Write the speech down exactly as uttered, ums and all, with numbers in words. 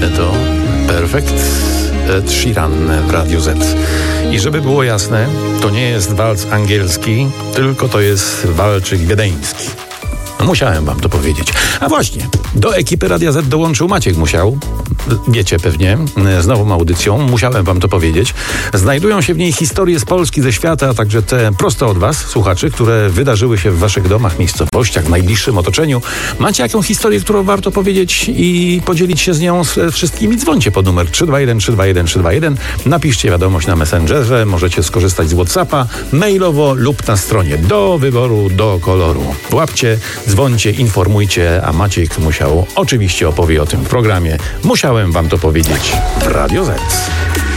to Perfect Ed Sheeran w Radiu Z. I żeby było jasne, to nie jest walc angielski, tylko to jest walczyk wiedeński. No musiałem wam to powiedzieć. A właśnie, do ekipy Radia Z dołączył Maciek Musiał. Wiecie pewnie, z nową audycją, musiałem wam to powiedzieć. Znajdują się w niej historie z Polski, ze świata, a także te prosto od was, słuchaczy, które wydarzyły się w waszych domach, miejscowościach, w najbliższym otoczeniu. Macie jakąś historię, którą warto powiedzieć i podzielić się z nią z wszystkimi? Dzwońcie pod numer trzy dwa jeden trzy dwa jeden trzy dwa jeden. Napiszcie wiadomość na Messengerze, możecie skorzystać z WhatsAppa, mailowo lub na stronie. Do wyboru, do koloru. Łapcie, dzwońcie, informujcie, a Maciek Musiał oczywiście opowie o tym w programie. Musiałem wam to powiedzieć w Radio Z.